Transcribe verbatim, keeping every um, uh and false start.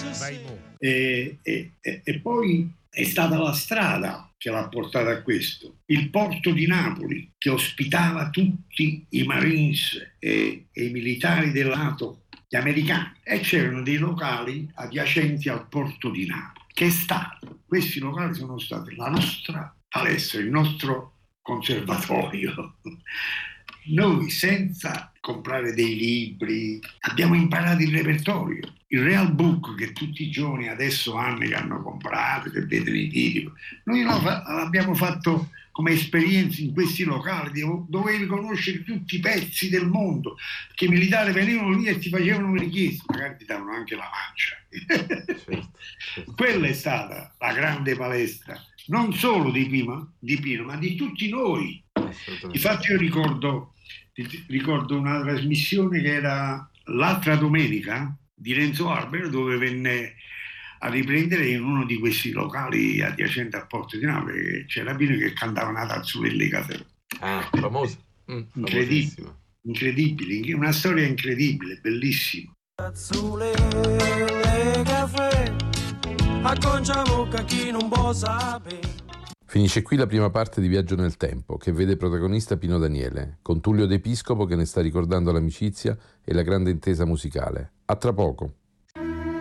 E, e, e poi è stata la strada che l'ha portata a questo, il porto di Napoli che ospitava tutti i Marines e, e i militari del NATO, gli americani, e c'erano dei locali adiacenti al porto di Napoli, che è stato, questi locali sono stati la nostra palestra, il nostro conservatorio. Noi, senza comprare dei libri, abbiamo imparato il repertorio. Il Real Book che tutti i giovani adesso hanno, che hanno comprato, che vedono i video, noi l'abbiamo fatto come esperienza in questi locali, dovevi conoscere tutti i pezzi del mondo, perché i militari venivano lì e ti facevano le richieste, magari ti davano anche la mancia. Certo, certo. Quella è stata la grande palestra, non solo di Pino, di Pino ma di tutti noi. Infatti io ricordo, ricordo una trasmissione che era l'altra domenica di Renzo Arbero, dove venne a riprendere in uno di questi locali adiacenti al porto di Napoli, c'era Pino che cantava una Tazzulelli Caffè. Ah, famosa. Mm, incredibile, incredibile, una storia incredibile, bellissima. Tazzulelli Caffè, acconciamo chi non può sapere. Finisce qui la prima parte di Viaggio nel Tempo, che vede protagonista Pino Daniele, con Tullio De Piscopo che ne sta ricordando l'amicizia e la grande intesa musicale. A tra poco.